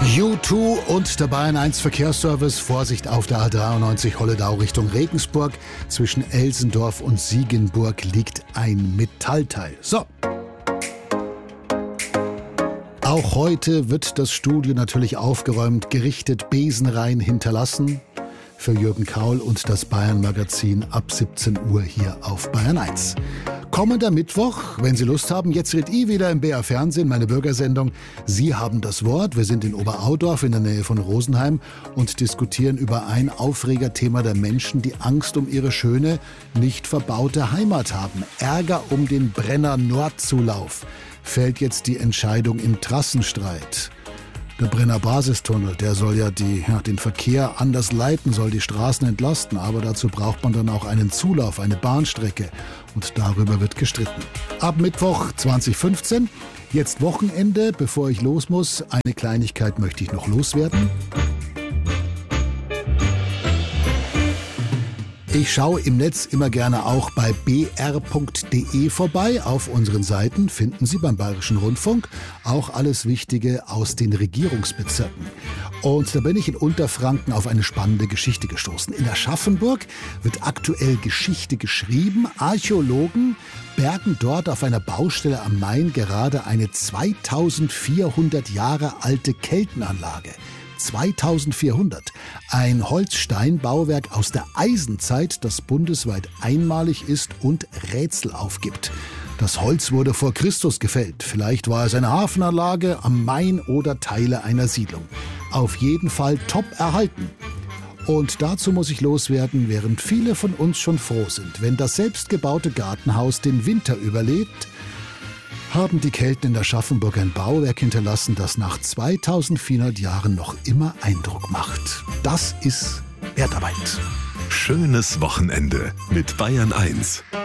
U2 und der Bayern 1 Verkehrsservice. Vorsicht auf der A93 Holledau Richtung Regensburg. Zwischen Elsendorf und Siegenburg liegt ein Metallteil. So. Auch heute wird das Studio natürlich aufgeräumt, gerichtet, Besenreihen hinterlassen. Für Jürgen Kaul und das Bayern-Magazin ab 17 Uhr hier auf Bayern 1. Kommender Mittwoch, wenn Sie Lust haben, jetzt redet wieder im BR Fernsehen, meine Bürgersendung. Sie haben das Wort. Wir sind in Oberaudorf in der Nähe von Rosenheim und diskutieren über ein Aufregerthema der Menschen, die Angst um ihre schöne, nicht verbaute Heimat haben. Ärger um den Brenner Nordzulauf. Fällt jetzt die Entscheidung im Trassenstreit. Der Brenner Basistunnel, der soll ja den Verkehr anders leiten, soll die Straßen entlasten. Aber dazu braucht man dann auch einen Zulauf, eine Bahnstrecke. Und darüber wird gestritten. Ab Mittwoch 2015, jetzt Wochenende. Bevor ich los muss, eine Kleinigkeit möchte ich noch loswerden. Ich schaue im Netz immer gerne auch bei br.de vorbei. Auf unseren Seiten finden Sie beim Bayerischen Rundfunk auch alles Wichtige aus den Regierungsbezirken. Und da bin ich in Unterfranken auf eine spannende Geschichte gestoßen. In Aschaffenburg wird aktuell Geschichte geschrieben. Archäologen bergen dort auf einer Baustelle am Main gerade eine 2400 Jahre alte Keltenanlage. 2400. Ein Holzsteinbauwerk aus der Eisenzeit, das bundesweit einmalig ist und Rätsel aufgibt. Das Holz wurde vor Christus gefällt. Vielleicht war es eine Hafenanlage am Main oder Teile einer Siedlung. Auf jeden Fall top erhalten. Und dazu muss ich loswerden, während viele von uns schon froh sind, wenn das selbstgebaute Gartenhaus den Winter überlebt, haben die Kelten in Aschaffenburg ein Bauwerk hinterlassen, das nach 2400 Jahren noch immer Eindruck macht. Das ist Wertarbeit. Schönes Wochenende mit Bayern 1.